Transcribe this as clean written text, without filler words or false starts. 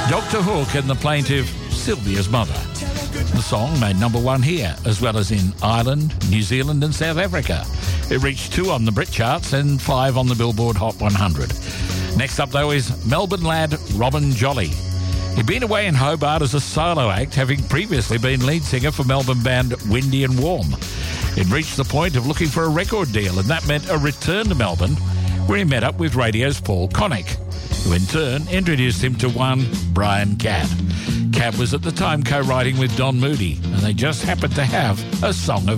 Dr. Hook and the plaintive Sylvia's Mother. The song made number one here, as well as in Ireland, New Zealand and South Africa. It reached 2 on the Brit charts and 5 on the Billboard Hot 100. Next up, though, is Melbourne lad Robin Jolly. He'd been away in Hobart as a solo act, having previously been lead singer for Melbourne band Windy and Warm. He'd reached the point of looking for a record deal, and that meant a return to Melbourne, where he met up with radio's Paul Connick, who in turn introduced him to one Brian Cabb. Cabb was at the time co-writing with Don Moody, and they just happened to have a song of